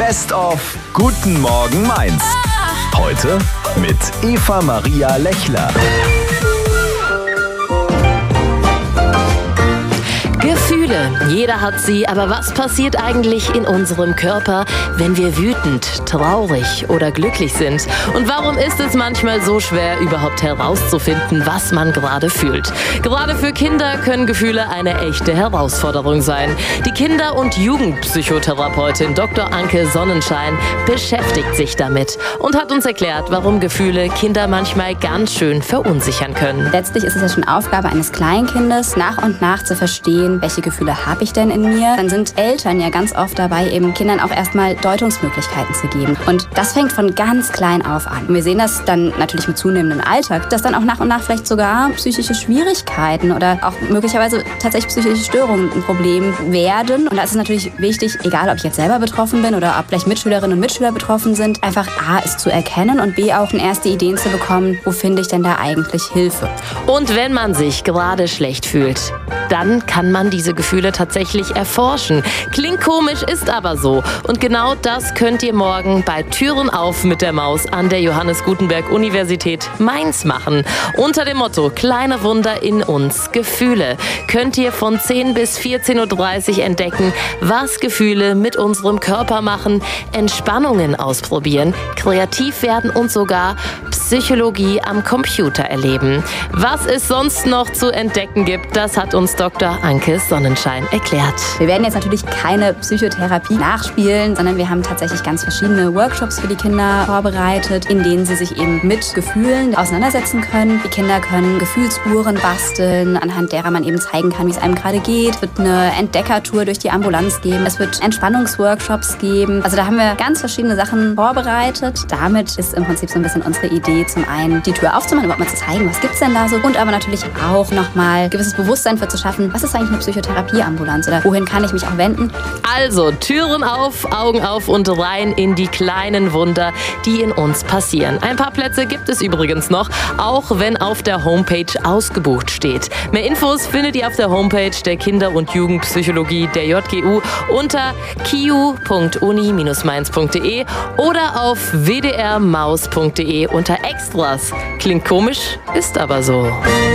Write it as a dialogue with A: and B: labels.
A: Best of Guten Morgen Mainz. Heute mit Eva Maria Lechler.
B: Gefühle, jeder hat sie, aber was passiert eigentlich in unserem Körper, wenn wir wütend, traurig oder glücklich sind? Und warum ist es manchmal so schwer, überhaupt herauszufinden, was man gerade fühlt? Gerade für Kinder können Gefühle eine echte Herausforderung sein. Die Kinder- und Jugendpsychotherapeutin Dr. Anke Sonnenschein beschäftigt sich damit und hat uns erklärt, warum Gefühle Kinder manchmal ganz schön verunsichern können.
C: Letztlich ist es ja schon Aufgabe eines Kleinkindes, nach und nach zu verstehen, welche Gefühle habe ich denn in mir. Dann sind Eltern ja ganz oft dabei, eben Kindern auch erstmal Deutungsmöglichkeiten zu geben. Und das fängt von ganz klein auf an. Und wir sehen das dann natürlich mit zunehmendem Alltag, dass dann auch nach und nach vielleicht sogar psychische Schwierigkeiten oder auch möglicherweise tatsächlich psychische Störungen ein Problem werden. Und da ist es natürlich wichtig, egal ob ich jetzt selber betroffen bin oder ob vielleicht Mitschülerinnen und Mitschüler betroffen sind, einfach A, es zu erkennen und B, auch erste Ideen zu bekommen, wo finde ich denn da eigentlich Hilfe.
B: Und wenn man sich gerade schlecht fühlt, dann kann man diese Gefühle tatsächlich erforschen. Klingt komisch, ist aber so. Und genau das könnt ihr morgen bei Türen auf mit der Maus an der Johannes Gutenberg Universität Mainz machen. Unter dem Motto Kleine Wunder in uns, Gefühle, könnt ihr von 10 bis 14.30 Uhr entdecken, was Gefühle mit unserem Körper machen, Entspannungen ausprobieren, kreativ werden und sogar Psychologie am Computer erleben. Was es sonst noch zu entdecken gibt, das hat uns Dr. Anke Sonnenschein erklärt.
C: Wir werden jetzt natürlich keine Psychotherapie nachspielen, sondern wir haben tatsächlich ganz verschiedene Workshops für die Kinder vorbereitet, in denen sie sich eben mit Gefühlen auseinandersetzen können. Die Kinder können Gefühlsuhren basteln, anhand derer man eben zeigen kann, wie es einem gerade geht. Es wird eine Entdeckertour durch die Ambulanz geben. Es wird Entspannungsworkshops geben. Also da haben wir ganz verschiedene Sachen vorbereitet. Damit ist im Prinzip so ein bisschen unsere Idee, zum einen die Tür aufzumachen, überhaupt mal zu zeigen, was gibt's denn da so, und aber natürlich auch nochmal gewisses Bewusstsein für zu schaffen, was ist eigentlich eine Psychotherapieambulanz oder wohin kann ich mich auch wenden?
B: Also Türen auf, Augen auf und rein in die kleinen Wunder, die in uns passieren. Ein paar Plätze gibt es übrigens noch, auch wenn auf der Homepage ausgebucht steht. Mehr Infos findet ihr auf der Homepage der Kinder- und Jugendpsychologie der JGU unter kiu.uni-mainz.de oder auf wdrmaus.de unter Extras. Klingt komisch, ist aber so.